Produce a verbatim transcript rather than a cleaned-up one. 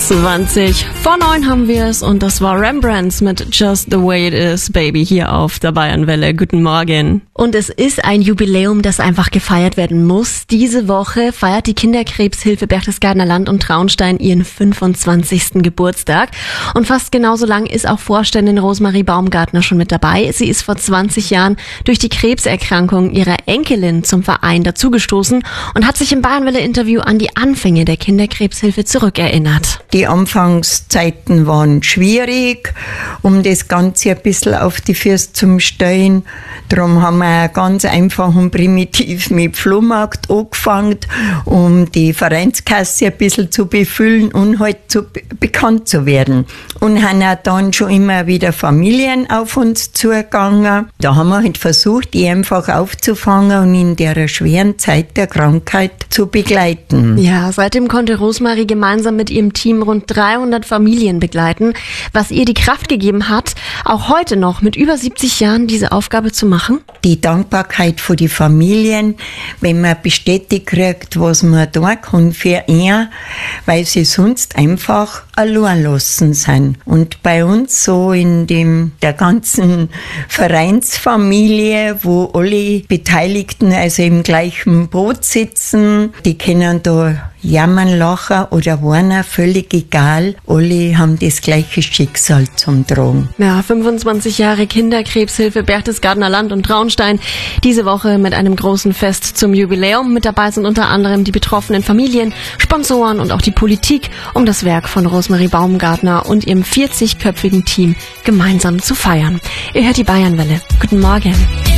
zwanzig vor neun haben wir es und das war Rembrandts mit Just the Way It Is, Baby, hier auf der Bayernwelle. Guten Morgen. Und es ist ein Jubiläum, das einfach gefeiert werden muss. Diese Woche feiert die Kinderkrebshilfe Berchtesgadener Land und Traunstein ihren fünfundzwanzigsten Geburtstag. Und fast genauso lang ist auch Vorständin Rosemarie Baumgartner schon mit dabei. Sie ist vor zwanzig Jahren durch die Krebserkrankung ihrer Enkelin zum Verein dazugestoßen und hat sich im Bayernwelle-Interview an die Anfänge der Kinderkrebshilfe zurückerinnert. Die Anfangszeiten waren schwierig, um das Ganze ein bisschen auf die Füße zu stellen. Darum haben wir ganz einfach und primitiv mit Flohmarkt angefangen, um die Vereinskasse ein bisschen zu befüllen und halt zu, bekannt zu werden. Und haben auch dann schon immer wieder Familien auf uns zugegangen. Da haben wir halt versucht, die einfach aufzufangen und in der schweren Zeit der Krankheit zu begleiten. Ja, seitdem konnte Rosemarie gemeinsam mit ihrem Team rund dreihundert Familien begleiten, was ihr die Kraft gegeben hat, auch heute noch mit über siebzig Jahren diese Aufgabe zu machen. Die Dankbarkeit für die Familien, wenn man bestätigt kriegt, was man tun kann für ihn, weil sie sonst einfach allein lassen sind. Und bei uns so in dem, der ganzen Vereinsfamilie, wo alle Beteiligten also im gleichen Boot sitzen, die können da jammern, lachen oder weinen, völlig egal. Alle haben das gleiche Schicksal zum Tragen. Ja, fünfundzwanzig Jahre Kinderkrebshilfe Berchtesgadener Land und Traunstein. Diese Woche mit einem großen Fest zum Jubiläum. Mit dabei sind unter anderem die betroffenen Familien, Sponsoren und auch die Politik, um das Werk von Rosemarie Baumgartner und ihrem vierzigköpfigen Team gemeinsam zu feiern. Ihr hört die Bayernwelle. Guten Morgen.